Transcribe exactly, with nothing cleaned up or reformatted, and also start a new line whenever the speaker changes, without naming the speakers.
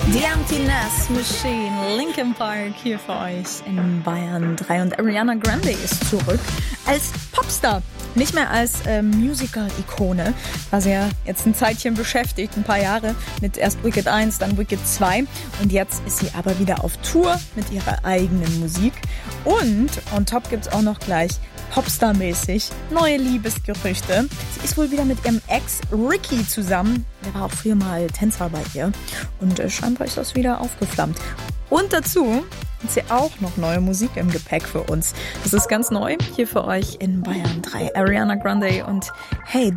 Die Emptiness Machine, Linkin Park hier für euch in Bayern drei. Und Ariana Grande ist zurück als Popstar. Nicht mehr als äh, Musical-Ikone. War sie ja jetzt ein Zeitchen beschäftigt, ein paar Jahre mit erst Wicked eins, dann Wicked zwei. Und jetzt ist sie aber wieder auf Tour mit ihrer eigenen Musik. Und on top gibt's auch noch gleich Popstar-mäßig neue Liebesgerüchte. Sie ist wohl wieder mit ihrem Ex Ricky zusammen. Der war auch früher mal Tänzer bei ihr. Und äh, scheinbar ist das wieder aufgeflammt. Und dazu hat sie auch noch neue Musik im Gepäck für uns. Das ist ganz neu hier für euch in Bayern drei. Ariana Grande und Hey